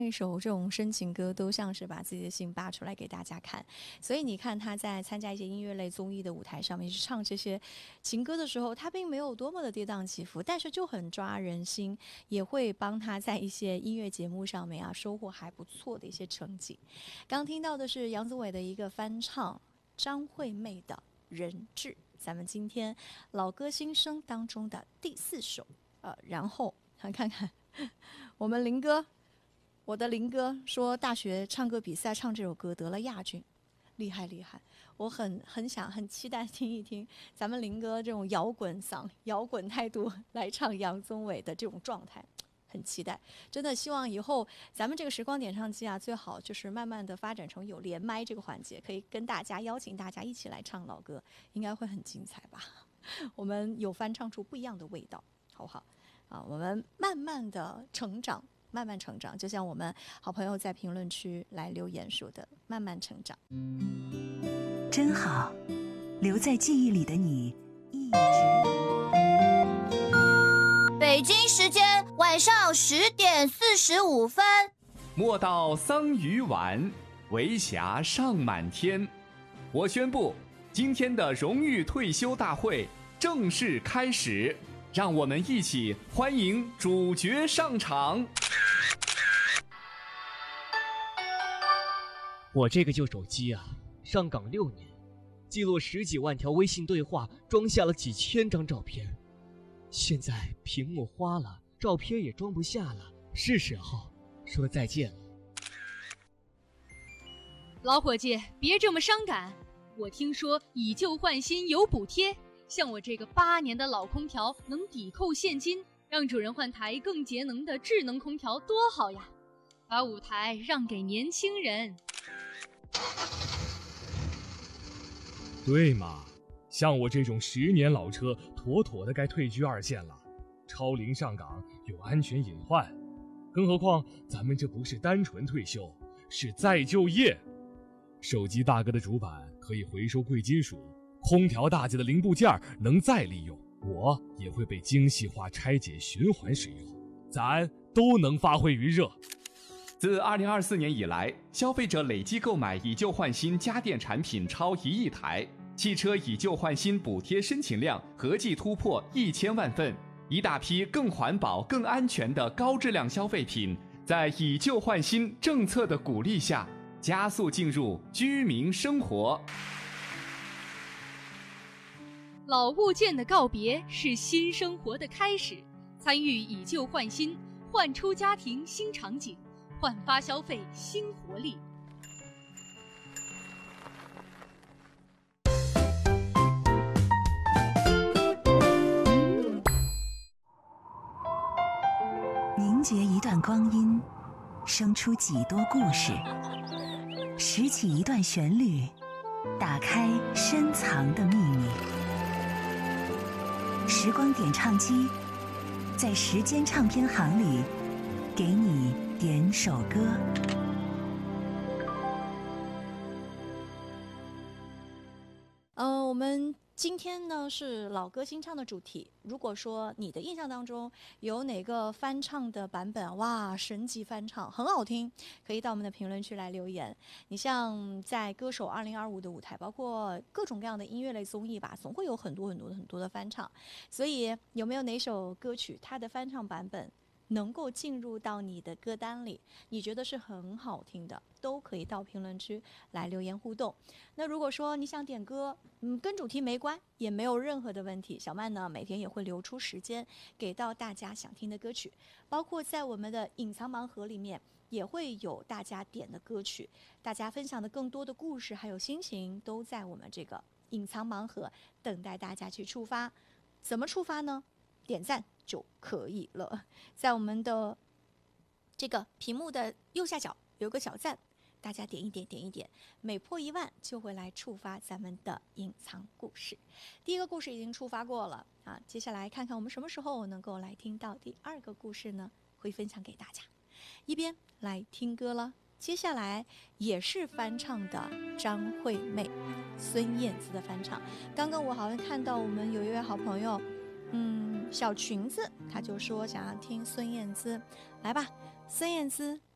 一首这种深情歌都像是把自己的心扒出来给大家看，所以你看他在参加一些音乐类综艺的舞台上面去唱这些情歌的时候，他并没有多么的跌宕起伏，但是就很抓人心，也会帮他在一些音乐节目上面收获还不错的一些成绩。刚听到的是杨宗纬的一个翻唱张惠妹的人质，咱们今天老歌新生当中的第4首。然后看看我们林哥，我的林哥说大学唱歌比赛唱这首歌得了亚军，厉害厉害！我很想很期待听一听咱们林哥这种摇滚嗓、摇滚态度来唱杨宗纬的这种状态，很期待。真的希望以后咱们这个时光点唱机最好就是慢慢的发展成有连麦这个环节，可以跟大家邀请大家一起来唱老歌，应该会很精彩吧？我们有翻唱出不一样的味道，好不好？我们慢慢的成长，慢慢成长，就像我们好朋友在评论区来留言说的，慢慢成长。 真好，留在记忆里的你一直。 北京时间晚上10点45分。 莫道桑榆晚，为霞尚满天。我宣布，今天的荣誉退休大会正式开始。让我们一起欢迎主角上场。 我这个旧手机上岗6年，记录10几万条微信对话，装下了几千张照片。现在屏幕花了，照片也装不下了，是时候说再见了。 老伙计，别这么伤感。我听说以旧换新有补贴。像我这个8年的老空调能抵扣现金，让主人换台更节能的智能空调多好呀！把舞台让给年轻人。 对嘛，像我这种10年老车，妥妥的该退居2线了。超龄上岗有安全隐患，更何况咱们这不是单纯退休，是再就业。手机大哥的主板可以回收贵金属，空调大姐的零部件能再利用，我也会被精细化拆解循环使用，咱都能发挥余热。 自2024年以来，消费者累计购买以旧换新家电产品超1亿台，汽车以旧换新补贴申请量合计突破1000万份，一大批更环保、更安全的高质量消费品，在以旧换新政策的鼓励下，加速进入居民生活。 老物件的告别是新生活的开始，参与以旧换新，焕出家庭新场景，焕发消费新活力。 凝结一段光阴，生出几多故事，拾起一段旋律，打开深藏的秘密。时光点唱机，在时间唱片行里，给你点首歌。 我们今天呢是老歌新唱的主题。如果说你的印象当中有哪个翻唱的版本，哇，神级翻唱，很好听，可以到我们的评论区来留言。你像在歌手2025的舞台，包括各种各样的音乐类综艺吧，总会有很多的翻唱。所以有没有哪首歌曲它的翻唱版本能够进入到你的歌单里，你觉得是很好听的，都可以到评论区来留言互动。那如果说你想点歌，跟主题没关，也没有任何的问题，小曼呢每天也会留出时间给到大家想听的歌曲，包括在我们的隐藏盲盒里面也会有大家点的歌曲，大家分享的更多的故事还有心情都在我们这个隐藏盲盒等待大家去触发。怎么触发呢？点赞就可以了，在我们的这个屏幕的右下角有个小赞，大家点一点，每破1万就会来触发咱们的隐藏故事。第一个故事已经触发过了接下来看看我们什么时候能够来听到第2个故事呢？会分享给大家，一边来听歌了。接下来也是翻唱的张惠妹、孙燕姿的翻唱。刚刚我好像看到我们有一位好朋友小裙子，他就说想要听孙燕姿，来吧，孙燕姿